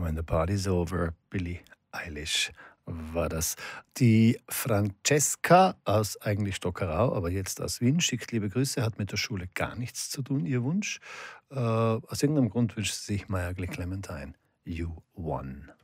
When the Party's Over, Billie Eilish war das. Die Francesca aus eigentlich Stockerau, aber jetzt aus Wien, schickt liebe Grüße, hat mit der Schule gar nichts zu tun, ihr Wunsch. Aus irgendeinem Grund wünscht sie sich Maya Clementine. You won.